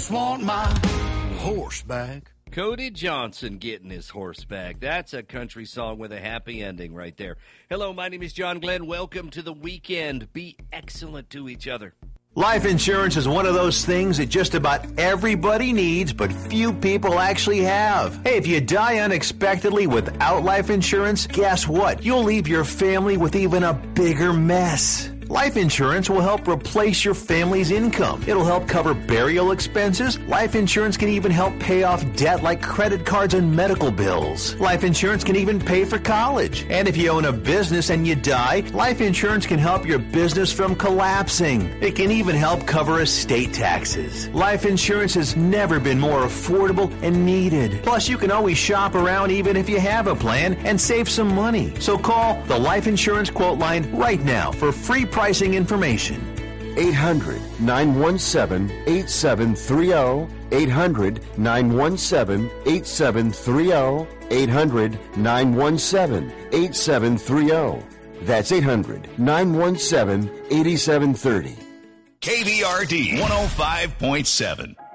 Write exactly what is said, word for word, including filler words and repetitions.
just want my horse back. Cody Johnson getting his horse back. That's a country song with a happy ending right there. Hello, my name is John Glenn. Welcome to the weekend. Be excellent to each other. Life insurance is one of those things that just about everybody needs, but few people actually have. Hey, if you die unexpectedly without life insurance, guess what? You'll leave your family with even a bigger mess. Life insurance will help replace your family's income. It'll help cover burial expenses. Life insurance can even help pay off debt like credit cards and medical bills. Life insurance can even pay for college. And if you own a business and you die, life insurance can help your business from collapsing. It can even help cover estate taxes. Life insurance has never been more affordable and needed. Plus, you can always shop around even if you have a plan and save some money. So call the Life Insurance Quote Line right now for free pricing information. eight hundred, nine one seven, eight seven three zero. eight hundred, nine one seven, eight seven three zero. eight hundred, nine one seven, eight seven three zero. That's eight hundred, nine one seven, eight seven three zero. K V R D one oh five point seven.